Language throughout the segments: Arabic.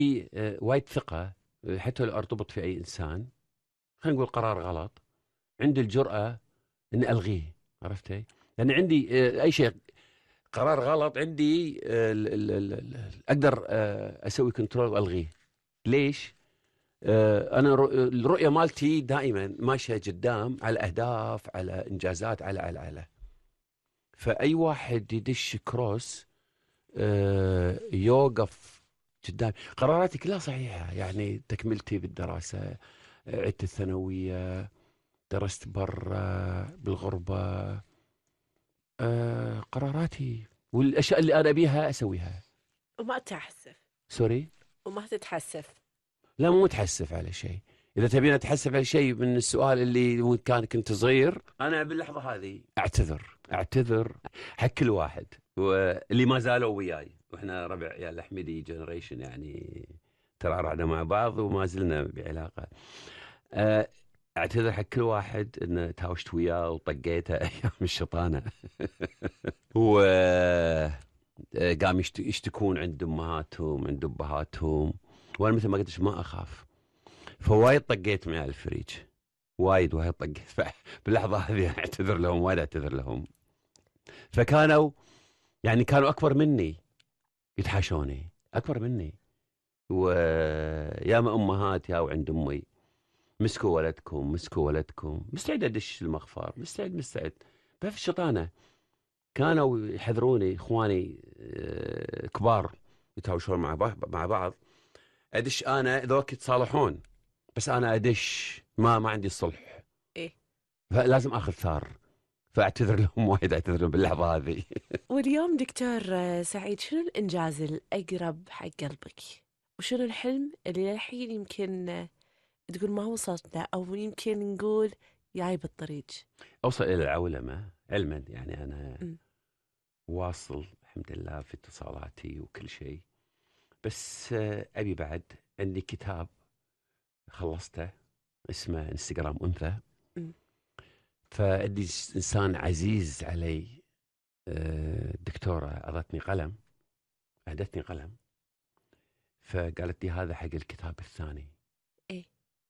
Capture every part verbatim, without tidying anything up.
في آه، وايد ثقة، آه، حتى لو ارتبط في أي إنسان، خلينا نقول قرار غلط، عندي الجرأة إني ألغيه. عرفتي؟ يعني عندي آه، أي شيء قرار غلط عندي، آه، ال- ال- ال- ال- أقدر آه، أسوي كنترول وألغيه. ليش؟ آه، أنا رؤ- الرؤية مالتي دائما ماشية قدام، على أهداف، على إنجازات، على على على فأي واحد يدش كروس آه، يوقف قدام. قراراتي كلها صحيحة، يعني تكملتي بالدراسة، آه، عدت الثانوية، درست برا بالغربة، آه، قراراتي والأشياء اللي أنا أبيها أسويها. وما تحسف. سوري؟ وما تتحسف. لا، مو متحسف على شيء. إذا تبين أتحسف على شيء من السؤال اللي كان كنت صغير، أنا باللحظة هذه أعتذر أعتذر حق كل واحد واللي ما زالوا وياي، وإحنا ربع عيال الحميدي جنريشن، يعني ترعرعنا مع بعض وما زلنا بعلاقة. آه، اعتذر حق كل واحد ان تهاوشت وياه وطقيته ايام الشطانه. و آه، قام يشت- يشتكون عند امهاتهم، عند ابهاتهم، وانا مثل ما قلت ما اخاف. فوايد طقيت مع الفريج، وايد وايد طقيت. باللحظه هذه اعتذر لهم، وايد اعتذر لهم. فكانوا يعني كانوا اكبر مني، يتحاشوني اكبر مني. وياما امهات يا وعند امي، مسكوا ولدكم مسكوا ولدكم، مستعد ادش المخفر، مستعد مستعد. بس الشطانه كانوا يحذروني اخواني آه، كبار يتهاوشون مع بعض مع بعض، ادش انا ذوك يتصالحون، بس انا ادش ما ما عندي صلح، إيه. فلازم اخذ ثار. فاعتذر لهم، وايد اعتذر لهم باللحظه هذه. واليوم دكتور آه، سعيد، شنو الإنجاز الأقرب حق قلبك؟ وشنو الحلم اللي للحين يمكن آه، تقول ما وصلت له، أو يمكن نقول جاي بالطريق؟ اوصل الى العولمه علما، يعني انا أمم. واصل الحمد لله في اتصالاتي وكل شيء. بس آه، ابي بعد. عندي كتاب خلصته اسمه انستغرام انثى. أمم. فعندي انسان عزيز علي، آه، دكتوره اعطتني قلم، اهدتني قلم، فقالت لي هذا حق الكتاب الثاني. إيه.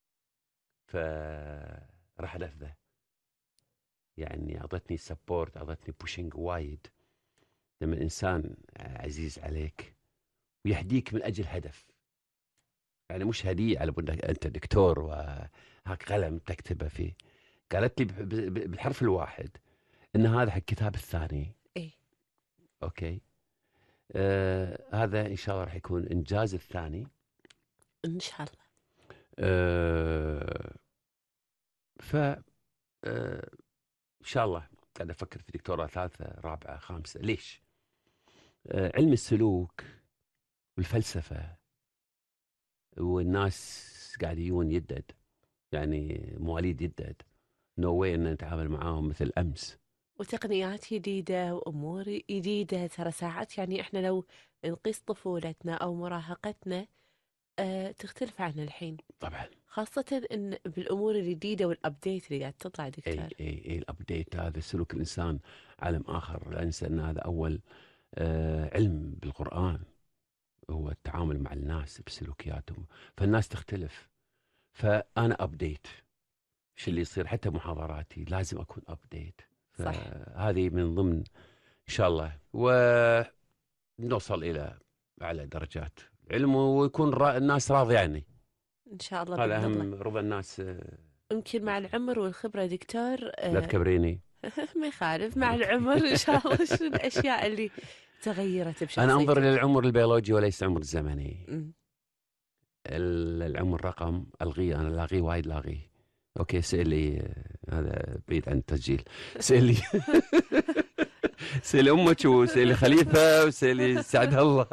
فراح انفذه. يعني اعطتني سبورت، اعطتني بوشنج وايد. لما الانسان عزيز عليك ويهديك من اجل هدف، يعني مش هديه على انك انت دكتور وهاك قلم تكتبه فيه. قالت لي ب- ب- بالحرف الواحد ان هذا حق الكتاب الثاني. إيه. اوكي. آه هذا ان شاء الله راح يكون انجاز الثاني. إن شاء الله. آه ف آه ان شاء الله قاعد افكر في دكتوراه ثالثه رابعه خامسه. ليش؟ آه علم السلوك والفلسفه والناس قاعد يجون يدد، يعني مواليد يدد، نو واي ان نتعامل معاهم مثل امس. وتقنيات جديدة وأمور جديدة، ترى ساعات يعني إحنا لو نقيس طفولتنا أو مراهقتنا أه تختلف عن الحين، طبعا. خاصة إن بالأمور الجديدة والأبديت اللي قاعد تطلع اي دكتور. اي اي الابديت هذا سلوك الانسان عالم اخر. لا انسى ان هذا اول آه علم بالقران، هو التعامل مع الناس بسلوكياتهم. فالناس تختلف، فانا ابديت. ايش اللي يصير حتى محاضراتي لازم اكون ابديت. صح. فهذه من ضمن ان شاء الله، ونوصل الى اعلى درجات العلم، ويكون را الناس راضيه عني. إن شاء الله هذا بإذن الله. اهم، رضا الناس. آه، يمكن مع العمر والخبرة دكتور لا أه تكبريني. ما يخالف، مع العمر إن شاء الله شنو الأشياء اللي تغيرت انا انظر الى بشخصيتك؟ العمر البيولوجي وليس العمر الزمني. أمم. ال- العمر رقم الغيه، انا لاغيه وايد لاغيه. اوكي، سألي آه، هذا بعيد عن التسجيل. سألي سألي امك، وسألي خليفه، وسألي سعد الله.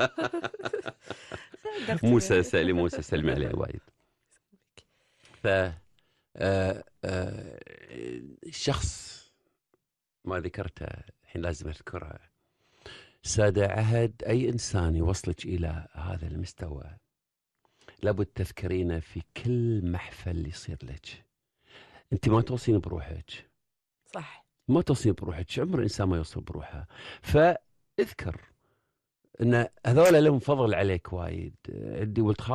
موسى، دختي. سألي موسى، سلمي عليه وايد. ف آه، آه، الشخص ما ذكرته الحين لازم اذكره. ساد عهد اي انسان يوصلك الى هذا المستوى، لابد تذكرينه في كل محفل يصير لك. انت ما توصين بروحك، صح. ما توصين بروحك، عمر الانسان ما يوصل بروحه. فاذكر ان هذول لهم فضل عليك وايد. عندي ولد خالي